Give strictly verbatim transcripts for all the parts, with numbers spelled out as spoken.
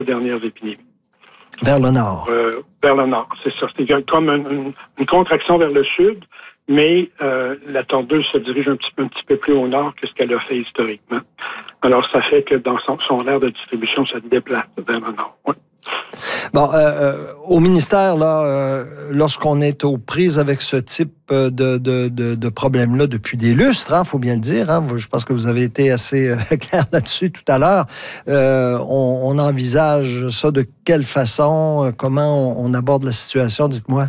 dernières épidémies. Vers le nord. Euh, vers le nord, c'est ça. C'est comme une, une contraction vers le sud, mais euh, la tondeuse se dirige un petit, un petit peu plus au nord que ce qu'elle a fait historiquement. Alors, ça fait que dans son, son aire de distribution, ça se déplace vers le nord. Ouais. Bon, euh, euh, au ministère, là, euh, lorsqu'on est aux prises avec ce type de, de, de, de problème-là depuis des lustres, il hein, faut bien le dire, hein, je pense que vous avez été assez euh, clair là-dessus tout à l'heure, euh, on, on envisage ça de quelle façon, comment on, on aborde la situation, dites-moi?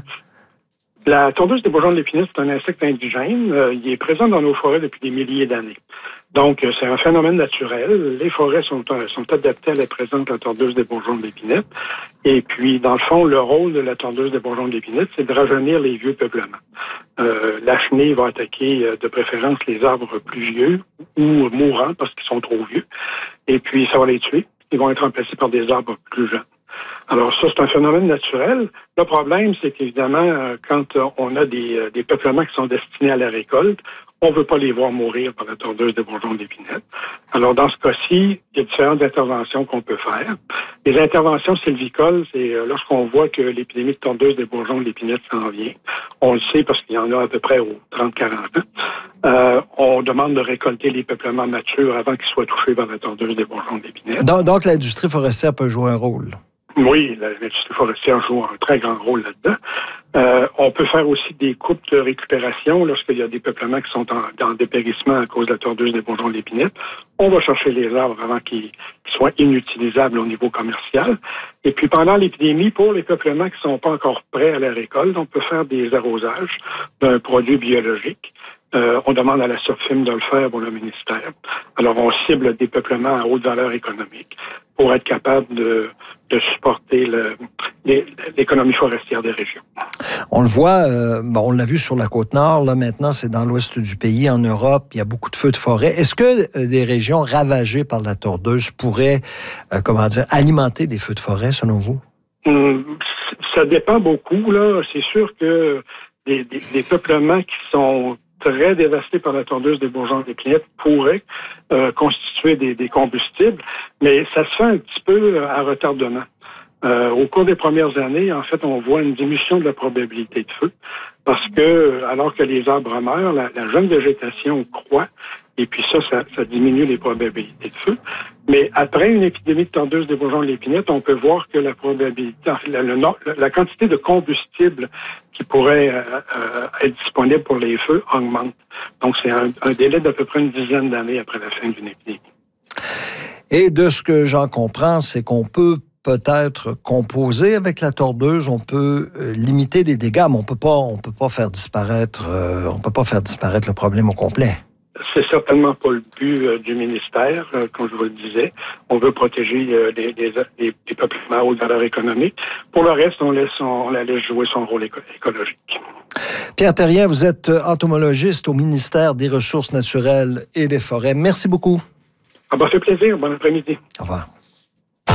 La tondeuse des bourgeons de l'épinette, c'est un insecte indigène. Euh, il est présent dans nos forêts depuis des milliers d'années. Donc, c'est un phénomène naturel. Les forêts sont, sont adaptées à la présence de la tondeuse des bourgeons de l'épinette. Et puis, dans le fond, le rôle de la tondeuse des bourgeons de l'épinette, c'est de rajeunir les vieux peuplements. Euh, la chenille va attaquer de préférence les arbres plus vieux ou mourants parce qu'ils sont trop vieux. Et puis, ça va les tuer. Ils vont être remplacés par des arbres plus jeunes. Alors ça, c'est un phénomène naturel. Le problème, c'est qu'évidemment, quand on a des, des peuplements qui sont destinés à la récolte, on ne veut pas les voir mourir par la tondeuse des bourgeons d'épinette. Alors, dans ce cas-ci, il y a différentes interventions qu'on peut faire. Les interventions sylvicoles, c'est lorsqu'on voit que l'épidémie de tondeuse des bourgeons d'épinette s'en vient. On le sait parce qu'il y en a à peu près aux trente à quarante ans. Euh, on demande de récolter les peuplements matures avant qu'ils soient touchés par la tondeuse des bourgeons d'épinette. Donc, donc l'industrie forestière peut jouer un rôle. Oui, l'industrie forestière joue un très grand rôle là-dedans. Euh, on peut faire aussi des coupes de récupération lorsqu'il y a des peuplements qui sont en, en dépérissement à cause de la tondeuse des bourgeons d'épinette. On va chercher les arbres avant qu'ils, qu'ils soient inutilisables au niveau commercial. Et puis pendant l'épidémie, pour les peuplements qui ne sont pas encore prêts à la récolte, on peut faire des arrosages d'un produit biologique. Euh, on demande à la Surfim de le faire pour le ministère. Alors, on cible des peuplements à haute valeur économique pour être capable de, de supporter le, les, l'économie forestière des régions. On le voit, euh, bon, on l'a vu sur la Côte-Nord, là maintenant c'est dans l'ouest du pays, en Europe, il y a beaucoup de feux de forêt. Est-ce que euh, des régions ravagées par la tondeuse pourraient, euh, comment dire, alimenter des feux de forêt, selon vous? Hum, ça dépend beaucoup, là. C'est sûr que des, des, des peuplements qui sont très dévastés par la tondeuse des bourgeons d'épinette pourraient euh, constituer des, des combustibles, mais ça se fait un petit peu à retardement. Euh, au cours des premières années, en fait, on voit une diminution de la probabilité de feu parce que, alors que les arbres meurent, la, la jeune végétation croît et puis ça, ça, ça diminue les probabilités de feu. Mais après une épidémie de tondeuse des bourgeons de l'épinette, on peut voir que la probabilité, la, la, la quantité de combustible qui pourrait euh, euh, être disponible pour les feux augmente. Donc, c'est un, un délai d'à peu près une dizaine d'années après la fin d'une épidémie. Et de ce que j'en comprends, c'est qu'on peut peut-être composer avec la tondeuse, on peut euh, limiter les dégâts, mais on peut pas, on peut pas faire disparaître, euh, on peut pas faire disparaître le problème au complet. C'est certainement pas le but euh, du ministère, euh, comme je vous le disais. On veut protéger euh, les, les, les, les peuplements à haute valeur économique. Pour le reste, on laisse, on, on la laisse jouer son rôle éco- écologique. Pierre Therrien, vous êtes entomologiste au ministère des Ressources naturelles et des Forêts. Merci beaucoup. Ah ben, ça fait plaisir. Bon après-midi. Au revoir.